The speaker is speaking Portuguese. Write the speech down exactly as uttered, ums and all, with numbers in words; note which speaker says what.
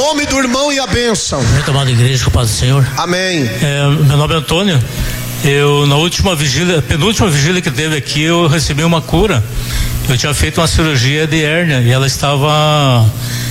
Speaker 1: nome do irmão e a bênção.
Speaker 2: Retomada igreja com o paz do Senhor.
Speaker 1: Amém.
Speaker 2: É, meu nome é Antônio. Eu, na última vigília, penúltima vigília que teve aqui, eu recebi uma cura. Eu tinha feito uma cirurgia de hérnia e ela estava